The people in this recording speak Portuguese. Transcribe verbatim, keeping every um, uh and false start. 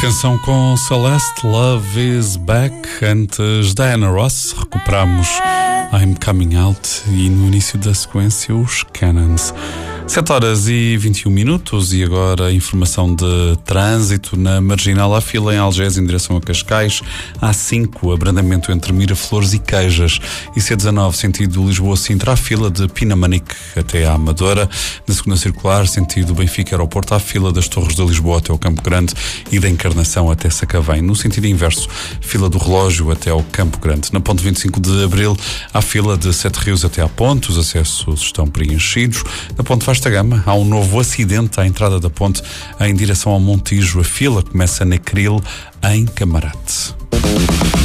Canção com Celeste, Love is Back. Antes Diana Ross, recuperamos I'm Coming Out e no início da sequência os Cannons. sete horas e vinte e um minutos e agora informação de trânsito na Marginal. Há fila em Algés em direção a Cascais, A cinco, abrandamento entre Miraflores e Queijas, e C dezanove, sentido Lisboa-Sintra, há fila de Pinamanique até à Amadora. Na segunda circular, sentido Benfica-Aeroporto, há fila das Torres de Lisboa até ao Campo Grande e da Encarnação até Sacavém. No sentido inverso, fila do Relógio até ao Campo Grande. Na ponte vinte e cinco de Abril, há fila de Sete Rios até à Ponte, os acessos estão preenchidos. Na ponte Vasta Gama, há um novo acidente à entrada da ponte em direção ao Montijo. A fila começa na Cril, em Camarate.